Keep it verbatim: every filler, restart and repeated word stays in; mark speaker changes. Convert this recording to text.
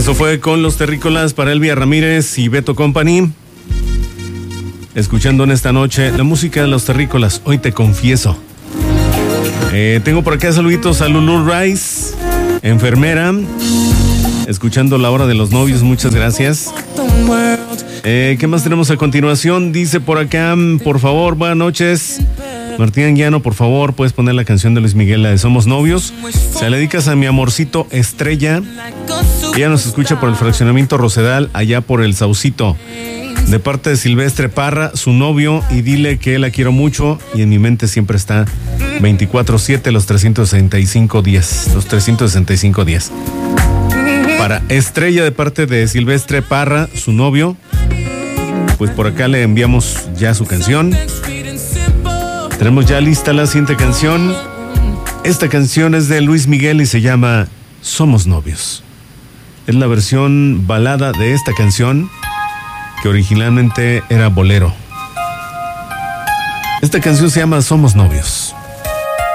Speaker 1: Eso fue con Los Terrícolas para Elvia Ramírez y Beto Company. Escuchando en esta noche la música de Los Terrícolas, Hoy Te Confieso. Eh, tengo por acá saluditos a Lulu Rice, enfermera, escuchando La Hora de los Novios, muchas gracias. Eh, ¿Qué más tenemos a continuación? Dice por acá, por favor, buenas noches. Martín Anguiano, por favor, puedes poner la canción de Luis Miguel, la de Somos Novios. Se la dedicas a mi amorcito Estrella. Ella nos escucha por el fraccionamiento Rosedal, allá por el Saucito. De parte de Silvestre Parra, su novio, y dile que la quiero mucho y en mi mente siempre está veinticuatro siete los trescientos sesenta y cinco días. Los trescientos sesenta y cinco días. Para Estrella, de parte de Silvestre Parra, su novio, pues por acá le enviamos ya su canción. Tenemos ya lista la siguiente canción. Esta canción es de Luis Miguel y se llama Somos Novios. Es la versión balada de esta canción, que originalmente era bolero. Esta canción se llama Somos Novios.